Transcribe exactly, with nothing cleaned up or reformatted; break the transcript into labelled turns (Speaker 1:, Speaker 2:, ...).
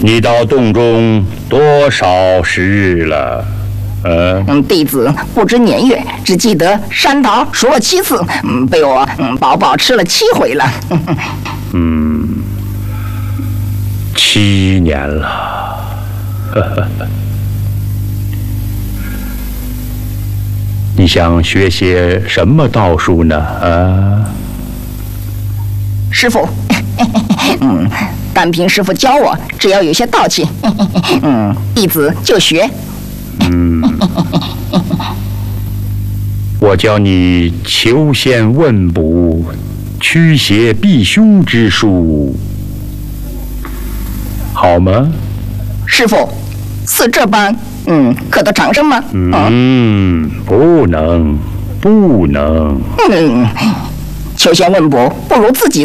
Speaker 1: 你到洞中多少时日了？嗯，
Speaker 2: 嗯，弟子不知年月，只记得山桃熟了七次，嗯，被我嗯饱饱吃了七回了。
Speaker 1: 嗯，七年了。呵呵。你想学些什么道术呢？啊，
Speaker 2: 师傅，嗯，单凭师傅教我，只要有些道气，嗯，弟子就学。
Speaker 1: 嗯，我教你求仙问卜、驱邪避凶之术，好吗？
Speaker 2: 师傅，似这般，嗯，可得长生吗？
Speaker 1: 嗯，不能，不能。
Speaker 2: 嗯，求仙问卜，不如自己